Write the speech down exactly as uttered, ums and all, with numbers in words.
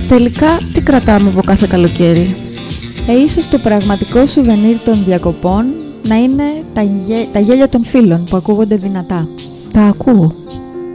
Τελικά, τι κρατάμε από κάθε καλοκαίρι? Ε, ίσως το πραγματικό σουβενίρ των διακοπών να είναι τα, γε... τα γέλια των φίλων που ακούγονται δυνατά. Τα ακούω.